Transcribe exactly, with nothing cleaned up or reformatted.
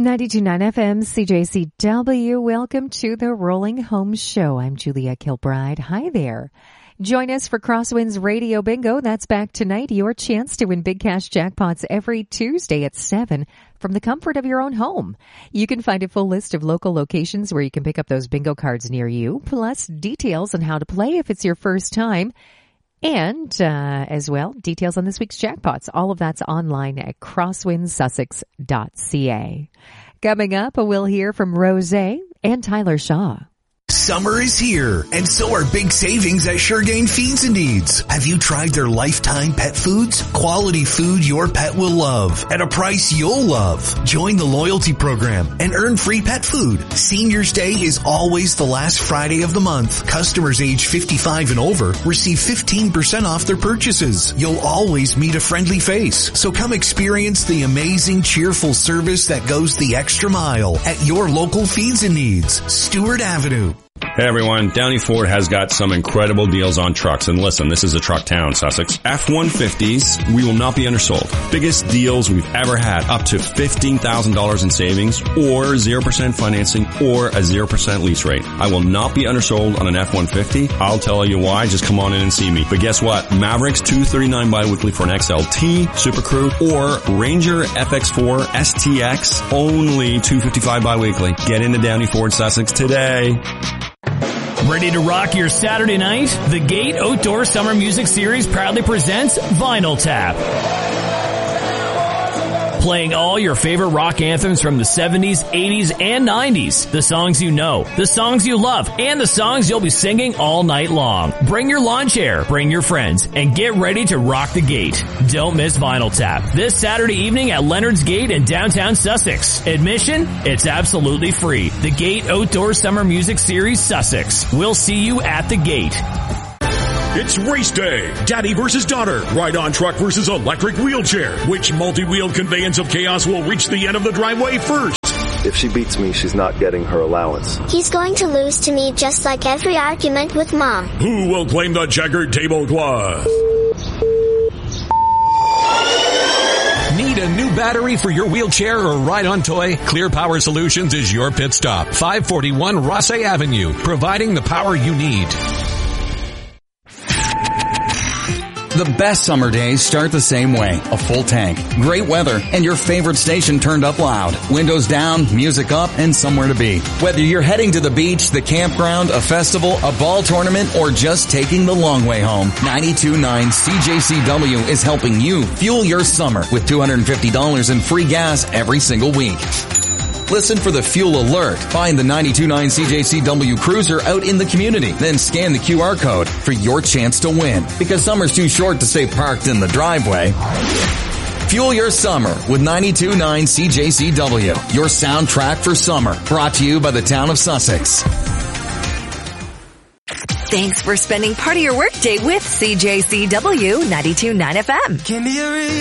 ninety-two point nine F M, C J C W. Welcome to the Rolling Home Show. I'm Julia Kilbride. Hi there. Join us for Crosswinds Radio Bingo. That's back tonight. Your chance to win big cash jackpots every Tuesday at seven from the comfort of your own home. You can find a full list of local locations where you can pick up those bingo cards near you, plus details on how to play if it's your first time. And, uh, as well, details on this week's jackpots. All of that's online at crosswinds sussex dot c a. Coming up, we'll hear from Rose and Tyler Shaw. Summer is here, and so are big savings at Shergain Feeds and Needs. Have you tried their lifetime pet foods? Quality food your pet will love at a price you'll love. Join the loyalty program and earn free pet food. Seniors Day is always the last Friday of the month. Customers age fifty-five and over receive fifteen percent off their purchases. You'll always meet a friendly face. So come experience the amazing, cheerful service that goes the extra mile at your local Feeds and Needs, Stewart Avenue. Hey everyone, Downey Ford has got some incredible deals on trucks. And listen, this is a truck town, Sussex. F one fifties, we will not be undersold. Biggest deals we've ever had, up to fifteen thousand dollars in savings, or zero percent financing, or a zero percent lease rate. I will not be undersold on an F one fifty. I'll tell you why, just come on in and see me. But guess what? Mavericks two thirty-nine biweekly for an X L T, Super Crew, or Ranger F X four S T X, only two fifty-five biweekly. Get into Downey Ford Sussex today. Ready to rock your Saturday night? The Gate Outdoor Summer Music Series proudly presents Vinyl Tap. Playing all your favorite rock anthems from the seventies, eighties, and nineties. The songs you know, the songs you love, and the songs you'll be singing all night long. Bring your lawn chair, bring your friends, and get ready to rock the Gate. Don't miss Vinyl Tap. This Saturday evening at Leonard's Gate in downtown Sussex. Admission? It's absolutely free. The Gate Outdoor Summer Music Series Sussex. We'll see you at the Gate. It's race day. Daddy versus daughter. Ride-on truck versus electric wheelchair. Which multi-wheeled conveyance of chaos will reach the end of the driveway first? If she beats me, she's not getting her allowance. He's going to lose to me just like every argument with Mom. Who will claim the checkered tablecloth? Need a new battery for your wheelchair or ride-on toy? Clear Power Solutions is your pit stop. five forty-one Rossay Avenue, providing the power you need. The best summer days start the same way. A full tank, great weather, and your favorite station turned up loud. Windows down, music up, and somewhere to be. Whether you're heading to the beach, the campground, a festival, a ball tournament, or just taking the long way home, ninety-two point nine C J C W is helping you fuel your summer with two hundred fifty dollars in free gas every single week. Listen for the fuel alert. Find the ninety-two point nine C J C W Cruiser out in the community. Then scan the Q R code for your chance to win. Because summer's too short to stay parked in the driveway. Fuel your summer with ninety-two point nine C J C W. Your soundtrack for summer. Brought to you by the town of Sussex. Thanks for spending part of your workday with C J C W ninety-two point nine F M.